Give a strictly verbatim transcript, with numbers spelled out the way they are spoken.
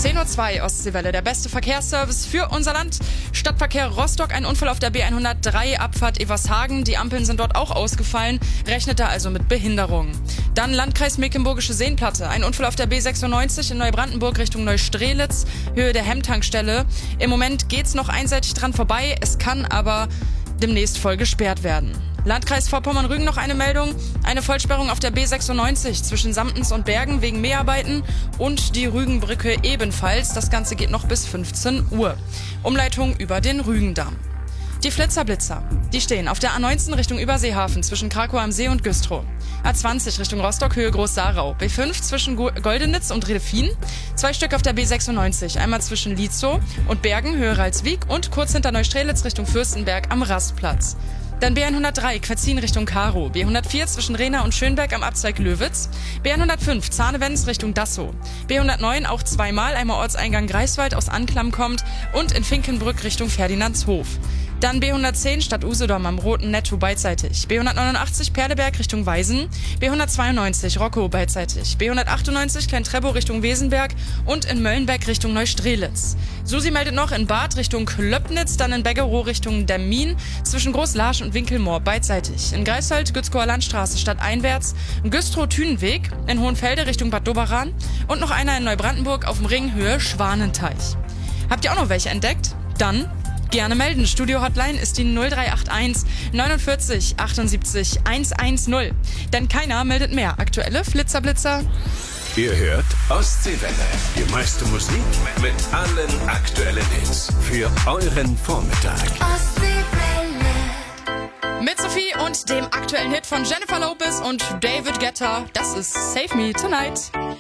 zehn Uhr zwei Ostseewelle, der beste Verkehrsservice für unser Land. Stadtverkehr Rostock, ein Unfall auf der B hundertdrei, Abfahrt Evershagen. Die Ampeln sind dort auch ausgefallen, rechnet da also mit Behinderungen. Dann Landkreis Mecklenburgische Seenplatte, ein Unfall auf der B sechsundneunzig in Neubrandenburg Richtung Neustrelitz, Höhe der Hemmtankstelle. Im Moment geht's noch einseitig dran vorbei, es kann aber demnächst voll gesperrt werden. Landkreis Vorpommern-Rügen noch eine Meldung. Eine Vollsperrung auf der B sechsundneunzig zwischen Samtens und Bergen wegen Mäharbeiten und die Rügenbrücke ebenfalls. Das Ganze geht noch bis fünfzehn Uhr. Umleitung über den Rügendamm. Die Flitzerblitzer, die stehen auf der A neunzehn Richtung Überseehafen zwischen Krakow am See und Güstrow. A zwanzig Richtung Rostock, Höhe Groß-Sarau. B fünf zwischen Goldenitz und Redefin. Zwei Stück auf der B sechsundneunzig, einmal zwischen Lietzow und Bergen, Höhe Ralswiek und kurz hinter Neustrelitz Richtung Fürstenberg am Rastplatz. Dann B hundertdrei, Quetzin Richtung Karow. B hundertvier zwischen Rehna und Schönberg am Abzweig Löwitz. B hundertfünf, Zahnewens Richtung Dassow. B hundertneun auch zweimal, einmal Ortseingang Greifswald aus Anklam kommt und in Finkenbrück Richtung Ferdinandshof. Dann B hundertzehn Stadt Usedom am Roten Netto beidseitig. B hundertneunundachtzig Perleberg Richtung Weisen. B hundertzweiundneunzig Rockow beidseitig. B hundertachtundneunzig Klein-Treppow Richtung Wesenberg und in Möllenbeck Richtung Neustrelitz. Susi meldet noch in Bad Richtung Klöppnitz, dann in Beggerow Richtung Demmin, zwischen Groß-Larsch und Winkelmoor beidseitig. In Greifswald Gützkower Landstraße stadteinwärts, Güstrow-Thünenweg, in Hohenfelde Richtung Bad Doberan und noch einer in Neubrandenburg auf dem Ring Höhe Schwanenteich. Habt ihr auch noch welche entdeckt? Dann gerne melden. Studio-Hotline ist die null drei acht eins neunundvierzig achtundsiebzig hundertzehn. Denn keiner meldet mehr. Aktuelle Flitzerblitzer. Ihr hört Ostseewelle. Die meiste Musik mit allen aktuellen Hits. Für euren Vormittag. Ostseewelle. Mit Sophie und dem aktuellen Hit von Jennifer Lopez und David Guetta. Das ist Save Me Tonight.